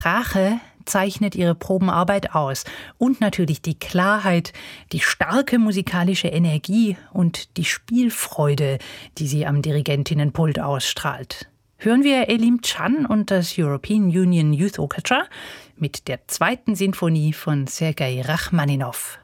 Sprache zeichnet ihre Probenarbeit aus. Und natürlich die Klarheit, die starke musikalische Energie und die Spielfreude, die sie am Dirigentinnenpult ausstrahlt. Hören wir Elim Can und das European Union Youth Orchestra mit der 2. Sinfonie von Sergei Rachmaninow.